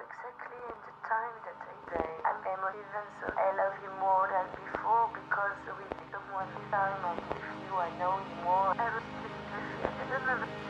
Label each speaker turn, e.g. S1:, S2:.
S1: exactly in the time that I say. I'm emotive and so I love you more than before because with someone this time I'm with you, I know you more. I was just with you. I don't know.